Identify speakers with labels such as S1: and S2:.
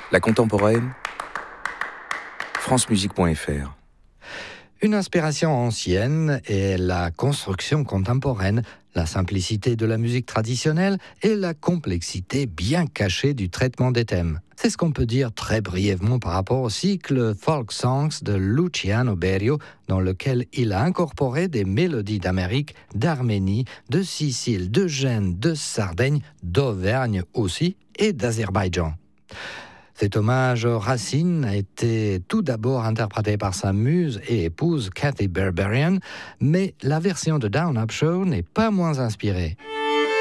S1: La contemporaine, francemusique.fr.
S2: Une inspiration ancienne est la construction contemporaine, la simplicité de la musique traditionnelle et la complexité bien cachée du traitement des thèmes. C'est ce qu'on peut dire très brièvement par rapport au cycle Folk Songs de Luciano Berio, dans lequel il a incorporé des mélodies d'Amérique, d'Arménie, de Sicile, de Gênes, de Sardaigne, d'Auvergne aussi et d'Azerbaïdjan. Cet hommage aux racines a été tout d'abord interprété par sa muse et épouse Kathy Berberian, mais la version de Down Up Show n'est pas moins inspirée.